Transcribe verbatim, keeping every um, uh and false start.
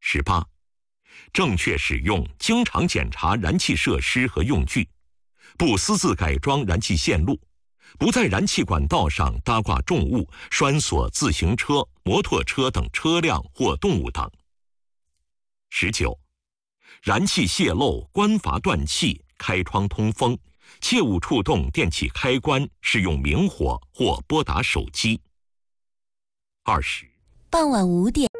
十八，正确使用，经常检查燃气设施和用具，不私自改装燃气线路，不在燃气管道上搭挂重物，拴锁自行车、摩托车等车辆或动物等。十九，燃气泄漏，关阀断气，开窗通风，切勿触动电器开关，使用明火或拨打手机。二十， 傍晚五点。